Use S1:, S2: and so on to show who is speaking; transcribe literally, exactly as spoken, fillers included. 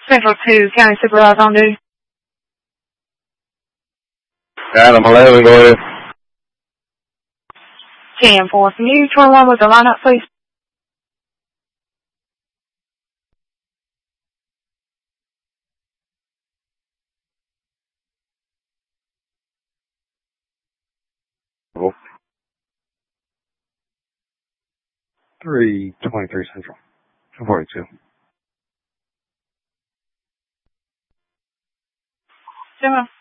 S1: Central two, County Supervisor on duty.
S2: Adam eleven, go ahead.
S1: ten four, can you turn one with the lineup, please?
S2: three twenty-three Central. two forty-two.
S1: Two.